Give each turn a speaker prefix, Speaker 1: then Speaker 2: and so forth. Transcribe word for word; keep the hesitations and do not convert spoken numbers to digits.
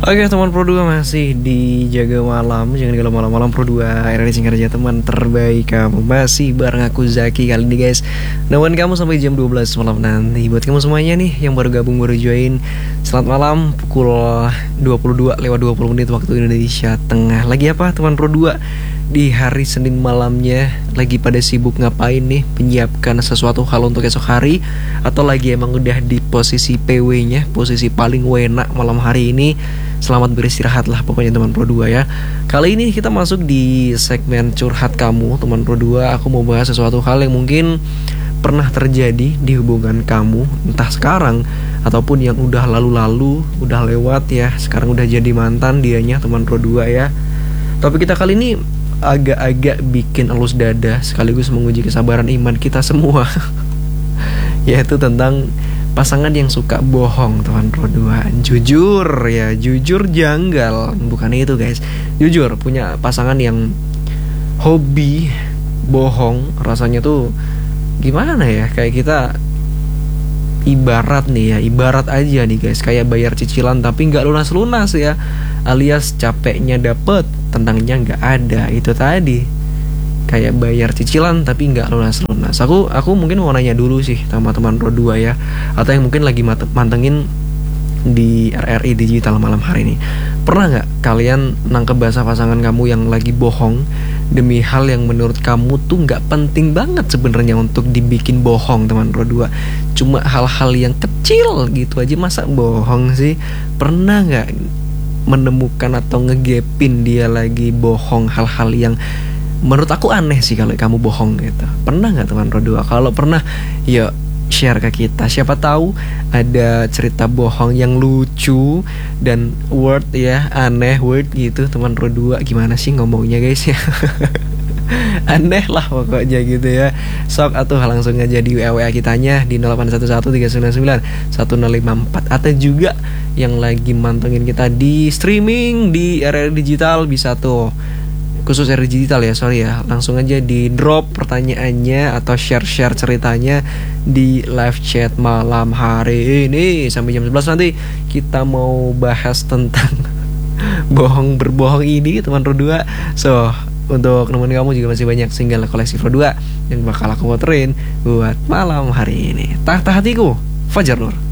Speaker 1: Oke teman Pro dua masih di Jaga Malam. Jangan kalau malam-malam Pro dua Era singkat aja teman terbaik kamu. Masih bareng aku Zaki kali ini guys. Nemenin kamu sampai jam dua belas malam nanti. Buat kamu semuanya nih yang baru gabung, baru join, selamat malam. Pukul dua puluh dua lewat dua puluh menit waktu Indonesia Tengah. Lagi apa teman Pro dua? Di hari Senin malamnya lagi pada sibuk ngapain nih? Menyiapkan sesuatu hal untuk esok hari, atau lagi emang udah di posisi P W-nya, posisi paling wena malam hari ini? Selamat beristirahat lah pokoknya teman Pro dua ya. Kali ini kita masuk di segmen curhat kamu teman Pro dua. Aku mau bahas sesuatu hal yang mungkin pernah terjadi di hubungan kamu, entah sekarang ataupun yang udah lalu-lalu, udah lewat ya. Sekarang udah jadi mantan dianya teman Pro dua ya. Topik kita kali ini agak-agak bikin elus dada sekaligus menguji kesabaran iman kita semua. Yaitu tentang pasangan yang suka bohong teman Pro dua. Jujur ya, jujur janggal. Bukan itu guys, jujur punya pasangan yang hobi bohong. Rasanya tuh gimana ya, kayak kita ibarat nih ya, ibarat aja nih guys, kayak bayar cicilan tapi nggak lunas-lunas ya, alias capeknya dapet, tentangnya nggak ada. Itu tadi, kayak bayar cicilan tapi nggak lunas-lunas. Aku aku mungkin mau nanya dulu sih sama teman Pro dua ya, atau yang mungkin lagi mantengin di R R I Digital malam hari ini. Pernah nggak kalian nangkep bahasa pasangan kamu yang lagi bohong demi hal yang menurut kamu tuh nggak penting banget sebenarnya untuk dibikin bohong teman Pro dua? Cuma hal-hal yang kecil gitu aja masa bohong sih? Pernah nggak menemukan atau ngegepin dia lagi bohong hal-hal yang menurut aku aneh sih kalau kamu bohong gitu? Pernah nggak teman Pro dua? Kalau pernah, ya share ke kita. Siapa tahu ada cerita bohong yang lucu dan word ya, aneh word gitu teman Pro dua. Gimana sih ngomongnya guys ya? Aneh lah pokoknya gitu ya. Sok atuh langsung aja di W A kitanya di nol delapan satu satu tiga sembilan sembilan satu nol lima empat, atau juga yang lagi mantengin kita di streaming di R R Digital bisa tuh, khusus R R Digital ya, sorry ya, langsung aja di drop pertanyaannya atau share-share ceritanya di live chat malam hari ini. Sampai jam sebelas nanti kita mau bahas tentang bohong berbohong ini teman Pro dua. So, untuk nemenin kamu juga masih banyak single koleksi Pro dua yang bakal aku muterin buat malam hari ini. Tahta hatiku, Fajar Nur.